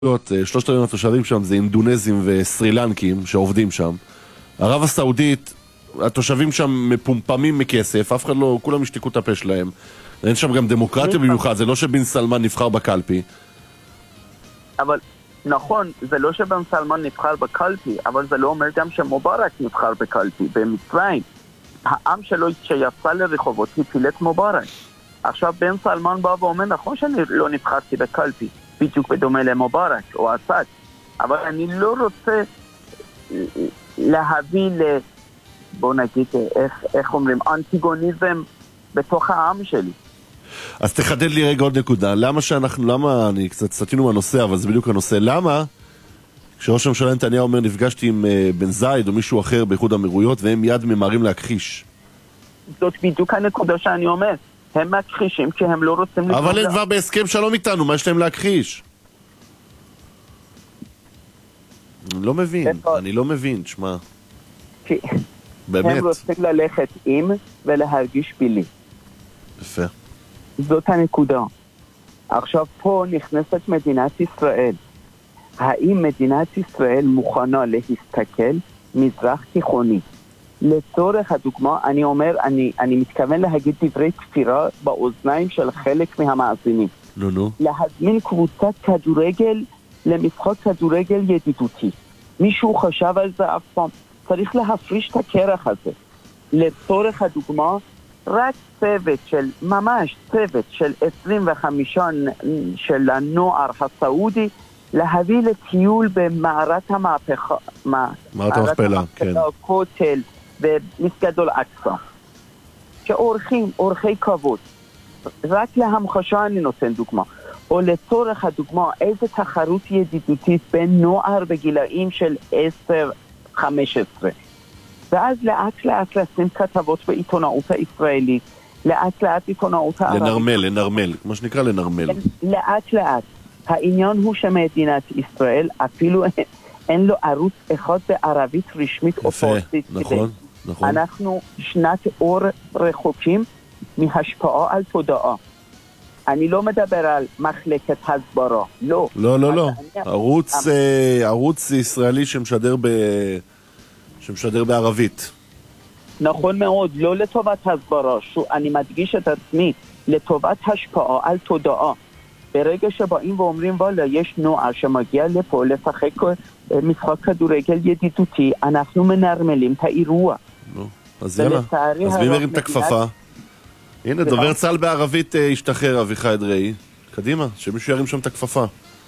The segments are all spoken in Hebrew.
שלושת רבעי התושבים שם זה אינדונזים וסרילנקים שעובדים שם. ערב הסעודית, התושבים שם מפומפמים מכסף, אף אחד לא, כולם השתיקו את הפה שלהם. אין שם גם דמוקרטיה במיוחד, זה לא שבן סלמן נבחר בקלפי. אבל נכון, זה לא שבן סלמן נבחר בקלפי, אבל זה לא אומר גם שמובארק נבחר בקלפי. במצרים, העם שלו שיצא לרחובות הפיל את מובארק. עכשיו בן סלמן בא ואומר, נכון שאני לא נבחרתי בקלפי, בדיוק בדומה למובארק או אסד, אבל אני לא רוצה להביא בוא נגיד, איך אומרים, אנטיגוניזם בתוך העם שלי. אז תחדד לי רגע עוד נקודה, למה אני קצת סטינו מהנושא, אבל זה בדיוק הנושא, למה כשראש הממשלה נתניהו אומר נפגשתי עם בן זייד או מישהו אחר באיחוד האמירויות והם מיד ממהרים להכחיש? זאת בדיוק הנקודה שאני אומר, הם מכחישים כי הם לא רוצים... אבל הם כבר בהסכם שלום איתנו, מה יש להם להכחיש? אני לא מבין, תשמע. באמת. הם רוצים ללכת עם ולהרגיש בלי. יפה. זאת הנקודה. עכשיו פה נכנסת מדינת ישראל. האם מדינת ישראל מוכנה להסתכל מזרח תיכוני? לצורך הדוגמה, אני אומר, אני מתכוון להגיד דברי כפירה באוזניים של חלק מהמאזינים. נו. להזמין קבוצת כדורגל למשחק כדורגל ידידותי. מישהו חשב על זה אף פעם? צריך להפריש את הקרח הזה. לצורך הדוגמה, רק צוות של 25 של הנוער הסעודי להביא לטיול במערת המהפכה, מערת המכפלה, כן. כותל ומסגד אל-אקצא. אורחי כבוד. רק להמחשה אני נותן דוגמה. או לצורך הדוגמה, איזה תחרות ידידותית בין נוער בגילאים של 10-15. ואז לאט לאט לשים כתבות בעיתונאות הישראלית, לאט לאט עיתונאות הערבית. לנרמל, כמו שנקרא לנרמל. לאט לאט. העניין הוא שמדינת ישראל אפילו אין לו ערוץ אחד בערבית רשמית או פרסית. נכון. אנחנו שנת אור רחוקים מהשפעה על תודעה. אני לא מדבר על מחלקת הסברה, לא. לא. ערוץ ישראלי שמשדר בערבית. נכון מאוד, לא לטובת הסברה, אני מדגיש את עצמי, לטובת השפעה על תודעה. ברגע שבאים ואומרים, וואלה, יש נוער שמגיע לפה לשחק משחק כדורגל ידידותי, אנחנו מנרמלים את האירוע. אז יאללה, אז מי מרים את הכפפה? הנה, דובר צה"ל בערבית השתחרר, אביחי אדרעי. קדימה, שמישהו ירים שם את הכפפה.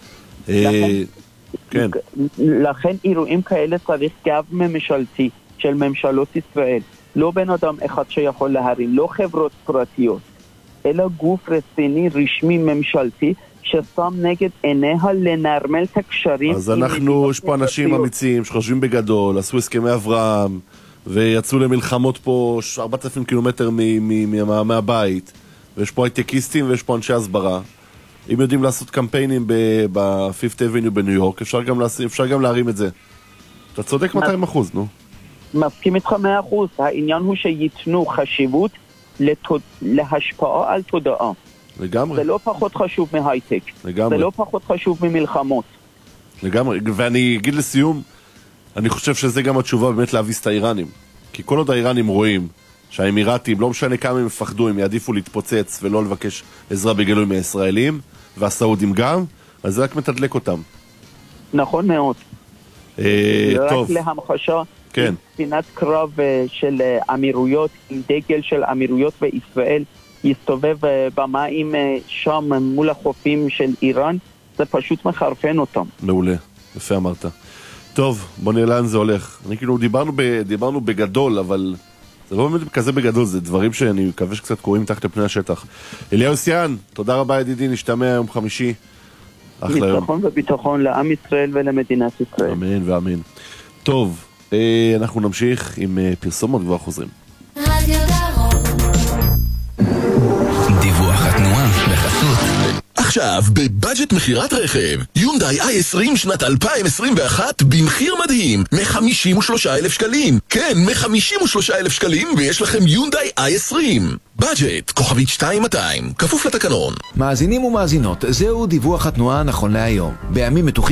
כן. לכן אירועים כאלה צריך גב ממשלתי של ממשלות ישראל. לא בן אדם אחד שיכול להרים, לא חברות פרטיות, אלא גוף רציני, רשמי, ממשלתי, ששם נגד עיניה לנרמל את הקשרים. אז אנחנו, יש פה אנשים אמיצים שחושבים בגדול, עשו הסכמי אברהם, ויצאו למלחמות פה 4,000 קילומטר מהבית, ויש פה הייטקיסטים ויש פה אנשי הסברה. אם יודעים לעשות קמפיינים ב-5th Avenue בניו יורק, אפשר גם להרים את זה. אתה צודק 200%, נו. מסכים איתך 100%. העניין הוא שיתנו חשיבות להשפעה על תודעה. לגמרי. זה לא פחות חשוב מהייטק. לגמרי. זה לא פחות חשוב ממלחמות. לגמרי. ואני אגיד לסיום, אני חושב שזה גם התשובה באמת להביס את האיראנים. כי כל עוד האיראנים רואים שהאמירתים, לא משנה כמה הם יפחדו, הם יעדיפו להתפוצץ ולא לבקש עזרה בגלוי מהישראלים, והסעודים גם, אז זה רק מתדלק אותם. נכון מאוד. טוב. רק להמחשה, כן. ספינת קרב של אמירויות, עם דגל של אמירויות וישראל, יסתובב במים שם מול החופים של איראן, זה פשוט מחרפן אותם. מעולה, יפה אמרת. טוב, בוא נראה לאן זה הולך. כאילו דיברנו בגדול, אבל זה לא באמת כזה בגדול, זה דברים שאני מקווה שקצת קוראים תחת לפני השטח. אליהו סיאן, תודה רבה ידידי, נשתמע יום חמישי. אחלה יום. ביטחון וביטחון לעם ישראל ולמדינת ישראל. אמן ואמן. טוב, אנחנו נמשיך עם פרסומות כבר חוזרים. דיווח התנועה בחסות עכשיו בבאג'ט מחירת רכב יונדאי i20 שנת 2021 במחיר מדהים, 53,000 שקלים. כן, 53,000 שקלים, ויש לכם יונדאי i20. באג'ט, כוכבית 2200, כפוף לתקנון. מאזינים ומאזינות, זהו דיווח התנועה נכון להיום. בימים מתוחים